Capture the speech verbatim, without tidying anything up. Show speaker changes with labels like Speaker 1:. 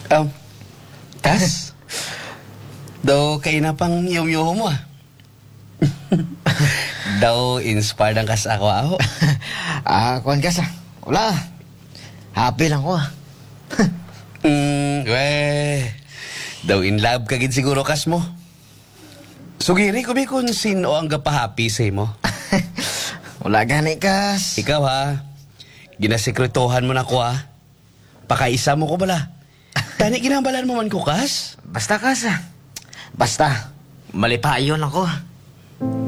Speaker 1: Um, Kas? Daw kayo na pang yaw-yaw mo ah. Daw inspired ang kas ako ako.
Speaker 2: Ah, kuhan kas ah. Wala. Happy lang ko ah.
Speaker 1: Hmm, weh. Daw in love ka gid siguro kas mo. Sugiri ko kung sino ang gapahappy sa mo.
Speaker 2: Wala gani kas.
Speaker 1: Ikaw ha, ginasekretuhan mo na ko ha. Pakaisa mo ko bala. Tani ginambalan mo man ko kas?
Speaker 2: Basta kas ah. Basta. Malipayon ako ah.